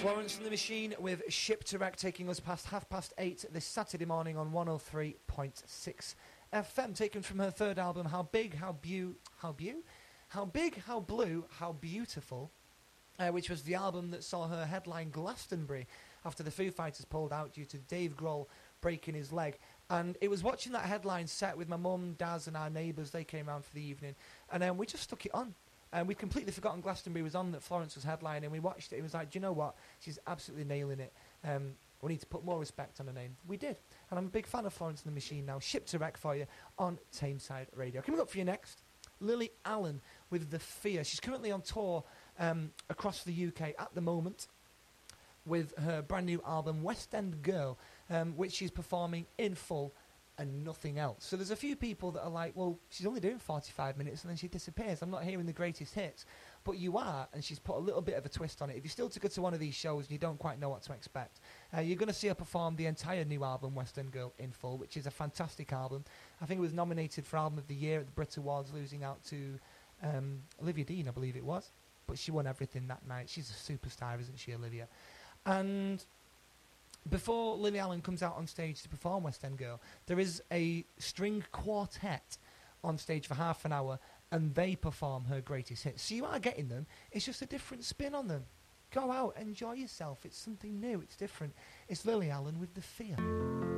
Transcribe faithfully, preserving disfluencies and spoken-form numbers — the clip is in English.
Florence and the Machine with Ship to Wreck, taking us past half past eight this Saturday morning on one oh three point six F M, taken from her third album, How Big, How Beau... How Beau? How Big, How Blue, How Beautiful, uh, which was the album that saw her headline Glastonbury after the Foo Fighters pulled out due to Dave Grohl breaking his leg. And it was watching that headline set with my mum, Daz and our neighbours. They came round for the evening, and then um, we just stuck it on. And we'd completely forgotten Glastonbury was on, that Florence was headlining. We watched it. It was like, do you know what? She's absolutely nailing it. Um, we need to put more respect on her name. We did. And I'm a big fan of Florence and the Machine now. Ship to Wreck for you on Tameside Radio. Coming up for you next, Lily Allen with The Fear. She's currently on tour um, across the U K at the moment with her brand new album, West End Girl, um, which she's performing in full and nothing else. So there's a few people that are like, well, she's only doing forty-five minutes and then she disappears. I'm not hearing the greatest hits. But you are, and she's put a little bit of a twist on it. If you're still to go to one of these shows and you don't quite know what to expect, uh, you're going to see her perform the entire new album, West End Girl, in full, which is a fantastic album. I think it was nominated for Album of the Year at the Brit Awards, losing out to um, Olivia Dean, I believe it was. But she won everything that night. She's a superstar, isn't she, Olivia? And before Lily Allen comes out on stage to perform West End Girl, there is a string quartet on stage for half an hour, and they perform her greatest hits. So you are getting them. It's just a different spin on them. Go out, enjoy yourself. It's something new. It's different. It's Lily Allen with The Fear.